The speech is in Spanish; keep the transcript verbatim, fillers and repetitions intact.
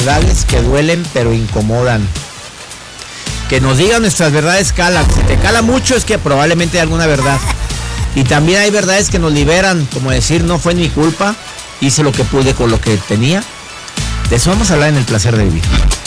verdades que duelen pero incomodan. Que nos digan nuestras verdades calan. Si te cala mucho es que probablemente hay alguna verdad. Y también hay verdades que nos liberan, como decir, no fue mi culpa, hice lo que pude con lo que tenía. De eso vamos a hablar en El Placer de Vivir.